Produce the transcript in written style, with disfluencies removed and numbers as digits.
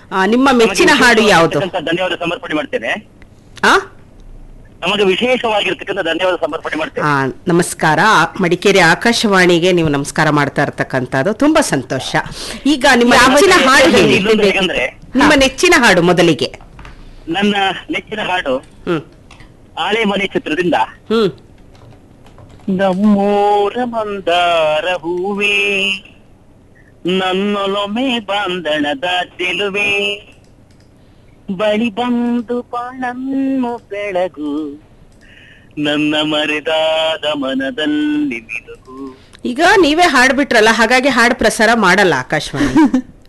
ನಿಮ್ಮ ಮೆಚ್ಚಿನ ಹಾಡು ಯಾವುದು? ಧನ್ಯವಾದ ಸಮರ್ಪಣೆ ಮಾಡ್ತೇನೆ. ಆ ನಮಗೆ ವಿಶೇಷವಾಗಿರ್ತಕ್ಕಂಥ ಧನ್ಯವಾದ ಸಮರ್ಪಣೆ ಮಾಡ್ತೇನೆ. ನಮಸ್ಕಾರ. ಮಡಿಕೇರಿ ಆಕಾಶವಾಣಿಗೆ ನೀವು ನಮಸ್ಕಾರ ಮಾಡ್ತಾ ಇರ್ತಕ್ಕಂಥದ್ದು ತುಂಬಾ ಸಂತೋಷ. ಈಗ ನಿಮ್ಮ ನೆಚ್ಚಿನ ಹಾಡು ಹೇಳಿ. ಹೇಗಂದ್ರೆ ನಿಮ್ಮ ನೆಚ್ಚಿನ ಹಾಡು ಮೊದಲಿಗೆ. ನನ್ನ ನೆಚ್ಚಿನ ಹಾಡು ಆಳೆ ಮನೆ ಚಿತ್ರದಿಂದ ನಮ್ಮೂರ ಮಂದಾರ ಹೂವೇ ನನ್ನೊಲೊಮೆ ಬಾಂಧಣದ ಚೆಲುವೆ ಬಳಿ ಬಂದು ಬಾಳನ್ನು ಬೆಳಗು ನನ್ನ ಮರೆದಾದ ಮನದಲ್ಲಿ ಮಿಲುಗು. ಈಗ ನೀವೇ ಹಾಡ್ಬಿಟ್ರಲ್ಲ, ಹಾಗಾಗಿ ಹಾಡು ಪ್ರಸಾರ ಮಾಡಲ್ಲ ಆಕಾಶವಾಣಿ.